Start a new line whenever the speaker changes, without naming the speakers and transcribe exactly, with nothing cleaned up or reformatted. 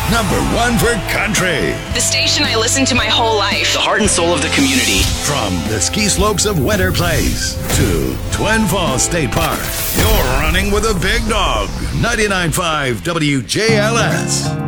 Number one for country.
The station I listened to my whole life.
The heart and soul of the community.
From the ski slopes of Winter Place to Twin Falls State Park, you're running with a big dog. ninety-nine point five W J L S.